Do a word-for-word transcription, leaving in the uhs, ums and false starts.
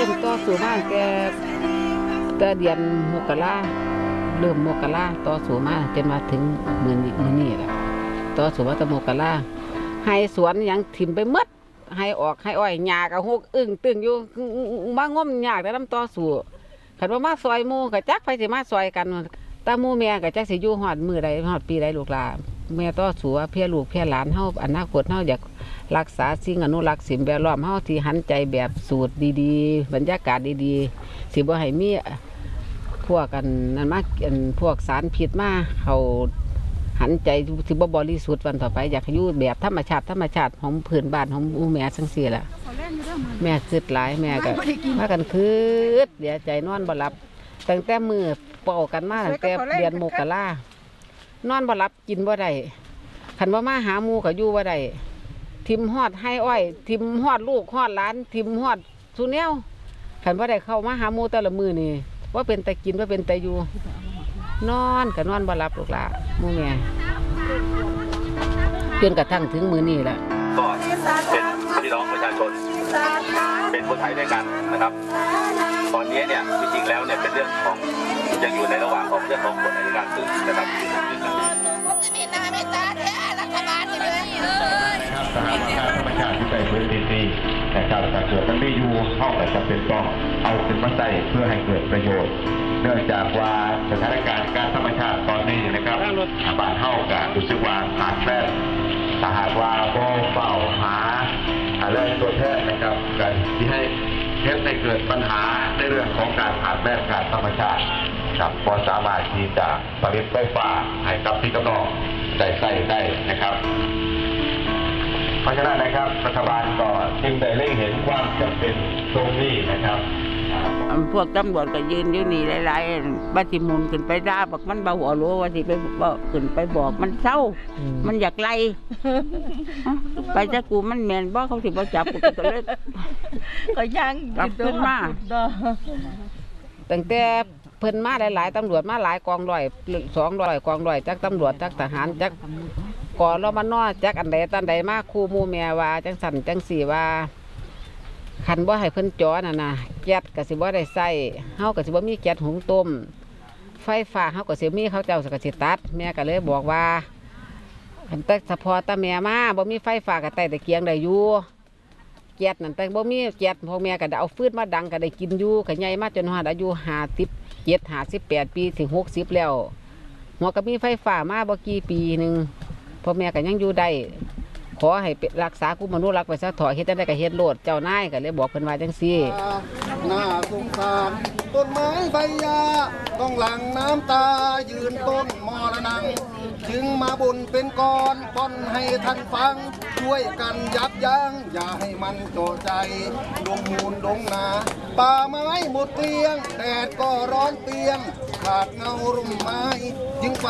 ริ่มต่อสู้มาแกแต่เดือนมกราเริ่มมกราต่อสู้มาจนมาถึงมือนี้มือนี้แหละต่อสู้มาตั้งมกราให้สวนยังถิ่มไปมดให้ออกให้อ้อยหญ้ากับหกอึ้งตึงอยู่บ้างง้มหญ้าแต่น้ำต่อสู้ขันว่ามาซอยมูกับจักไปสิมาซอยกันตามูแม่กับจักสิอยู่หอดมือใดหอดปีใดลูกหลานแม่ต่อสู้เพียลูกเพียหลานเฮาอนาคตเฮาอยากรักษาสิ่งอนุรักษ์สิ่งแวดล้อมเฮาที่หันใจแบบสูตรดีๆบรรยากาศดีๆสิบ่ให้มีพวกกันนั่นมาพวกสารพิษมาเขาหันใจสิบ่บริสุทธิ์วันต่อไปอยากอยู่แบบธรรมชาติธรรมชาติของพื้นบ้านของอูแม่จังซี่ล่ะแม่คิดหลายแม่ก็พากันคิดเดี๋ยวใจนอนบ่หลับตั้งแต่มือเป่ากันมาตั้งแต่เดือนมกรานอนบ่หลับกินบ่ได้คันว่ามาหาหมู่ก็อยู่บ่ได้ทิมฮอดให้อ้อยทิมฮอดลูกฮอดหลานทิมฮอดสุแนวคันบ่ได้เข้ามาหาหมู่แต่ละมื้อนี่ว่าเป็นแต่กินว่าเป็นแต่อยู่นอนก็นอนบ่หลับลูกหลานหมู่แม่จนกระทั่งถึงมื้อนี้แหละก็เป็นพี่น้องประชาชนเป็นคนไทยด้วยกันนะครับตอนนี้เนี่ยจริงๆแล้วเนี่ยเป็นเรื่องของยังอยู่ในระหว่างของเรื่องของกฎอัยการศึกนะครับมีนาเมตตาแท้รัฐบาลเลยสถานการณ์ธรรมชาติที่ใจพื้นดินดีนะครับถ้าเกิดมันไม่อยู่ห้องแต่จะเป็นต้องเอาขึ้นมาใส่เพื่อให้เกิดประโยชน์เนื่องจากว่าสถานการณ์การธรรมชาติตอนนี้นะครับบ้านเฮากันรู้สึกว่าขาดแคลนถ้าหากว่าก็เฝ้าหาเรื่องตัวแทนนะครับกันที่ให้เทศให้เกิดปัญหาในเรื่องของการขาดแคลนการธรรมชาติกับพอสามารถที่จะผลิตไฟฟ้าให้กับพี่น้องได้ใช้ได้นะครับเพราะฉะนั้นนะครับรัฐบาลก็จึงได้เล็งเห็นความจำเป็นตรงนี้นะครับพวกตำรวจก็ยืนอยู่นี่หลายๆบัติมุนขึ้นไปด่าบอกมันเบาหัวรู้ว่าสิไปบอกขึ้นไปบอกมันเศร้ามันอยากไล่ไปจะกูมันแมนบอกเขาสิบ่จับกูก็เลยก็ยังกลับขึ้นมาตั้งแต่เพิ่นมาหลายๆตำรวจมาหลายกองร้อยสองร้อยกองร้อยจักตำรวจจักทหารจักก่อนเรามานอจักอันใดตันใดมาคู่มูแม่ว่าจังสันจังสี่ว่าขันบ่ให้เพิ่นจอน่ะนะแก๊สก็สิบ่ได้ใส่เฮาก็สิบ่มีแก๊สหุงต้มไฟฟ้าเฮาก็สิมีเขาเจ้าก็สิตัดแม่ก็เลยบอกว่าคันแต่เฉพาะตาแม่มาบ่มีไฟฟ้าก็ใต้ตะเกียงได้อยู่แก๊สนั่นแต่บ่มีแก๊สพ่อแม่ก็ได้เอาฟืนมาดังก็ได้กินอยู่ก็ใหญ่มาจนฮอดอายุห้าสิบเจ็ด ห้าสิบแปดปีถึงหกสิบแล้วหัวก็มีไฟฟ้ามาบ่กี่ปีนึงพ่อแม่ก็ยังอยู่ได้ขอให้รักษากุมนุรักษ์ไปซะถอยเฮ็ดได้ก็เฮ็ดโลดเจ้านายก็เลยบอกเพิ่นว่าจังซี่น่าสงสารต้นไม้ใบหญ้าต้องหลั่งน้ำตายืนต้นมรณังจึงมาบุญเป็นก้อนป้อนให้ท่านฟังช่วยกันยับยั้งอย่าให้มันโจใจดงมูลดงนาป่าไม้หมดเกลี้ยงแดดก็ร้อนเปียงขาดเงาร่มไม้จึง